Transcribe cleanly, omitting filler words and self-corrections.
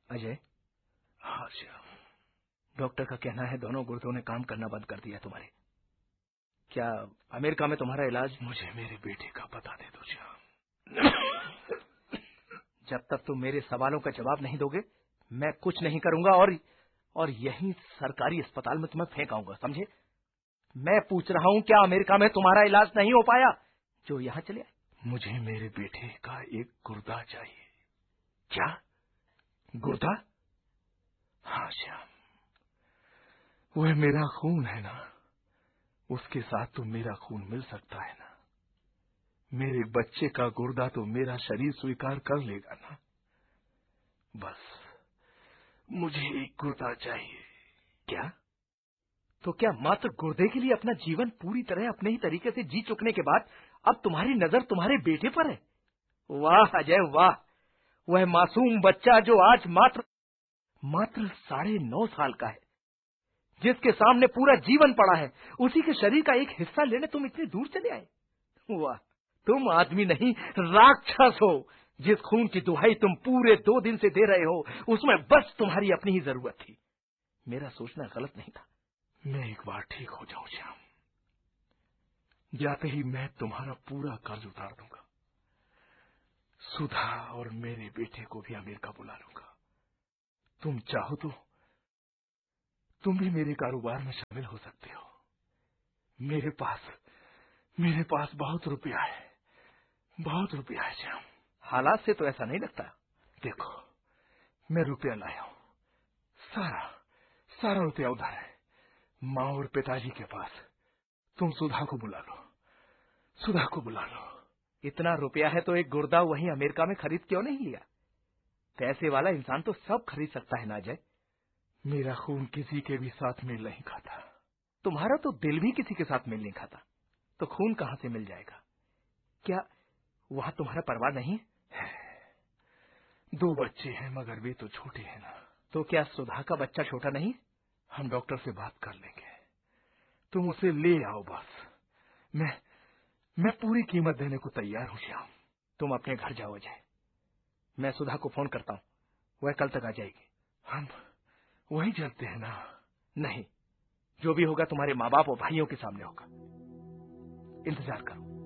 अजय। हाँ श्याम। डॉक्टर का कहना है दोनों गुर्दों ने काम करना बंद कर दिया तुम्हारे। क्या अमेरिका में तुम्हारा इलाज? मुझे मेरे बेटे का बता दे दो श्याम। जब तक तुम मेरे सवालों का जवाब नहीं दोगे मैं कुछ नहीं करूंगा और यहीं सरकारी अस्पताल में तुम्हें फेंक आऊंगा, समझे? मैं पूछ रहा हूं क्या अमेरिका में तुम्हारा इलाज नहीं हो पाया जो यहां चले आए? मुझे मेरे बेटे का एक गुर्दा चाहिए। क्या? गुर्दा? हाँ श्याम, वह मेरा खून है ना, उसके साथ तो मेरा खून मिल सकता है ना। मेरे बच्चे का गुर्दा तो मेरा शरीर स्वीकार कर लेगा ना। बस मुझे एक गुर्दा चाहिए। क्या? तो क्या मात्र गुर्दे के लिए अपना जीवन पूरी तरह अपने ही तरीके से जी चुकने के बाद अब तुम्हारी नजर तुम्हारे बेटे पर है? वाह अजय वाह। वह मासूम बच्चा जो आज मात्र 9.5 साल का है, जिसके सामने पूरा जीवन पड़ा है, उसी के शरीर का एक हिस्सा लेने तुम इतनी दूर चले आए। वाह, तुम आदमी नहीं राक्षस हो। जिस खून की दुहाई तुम पूरे 2 दिन से दे रहे हो उसमें बस तुम्हारी अपनी ही जरूरत थी। मेरा सोचना गलत नहीं था। मैं एक बार ठीक हो जाऊं श्याम, जाते ही मैं तुम्हारा पूरा कर्ज उतार दूंगा। सुधा और मेरे बेटे को भी अमेरिका बुला लूंगा। तुम चाहो तो तुम भी मेरे कारोबार में शामिल हो सकते हो। मेरे पास बहुत रुपया है, बहुत रुपया है श्याम। हालात से तो ऐसा नहीं लगता। देखो, मैं रुपया लाया हूं, सारा रुपया उधार है माँ और पिताजी के पास। तुम सुधा को बुला लो। इतना रुपया है तो एक गुर्दा वहीं अमेरिका में खरीद क्यों नहीं लिया? पैसे वाला इंसान तो सब खरीद सकता है ना अजय। मेरा खून किसी के भी साथ मेल नहीं खाता। तुम्हारा तो दिल भी किसी के साथ मेल नहीं खाता, तो खून कहां से मिल जाएगा? क्या वहां तुम्हारा परिवार नहीं है? 2 बच्चे हैं मगर वे तो छोटे हैं ना। तो क्या सुधा का बच्चा छोटा नहीं? हम डॉक्टर से बात कर लेंगे, तुम उसे ले आओ बस। मैं पूरी कीमत देने को तैयार हूं श्याम। तुम अपने घर जाओ अजय, मैं सुधा को फोन करता हूं, वह कल तक आ जाएगी। हम वहीं चलते हैं ना? नहीं, जो भी होगा तुम्हारे माँ बाप और भाइयों के सामने होगा। इंतजार करो।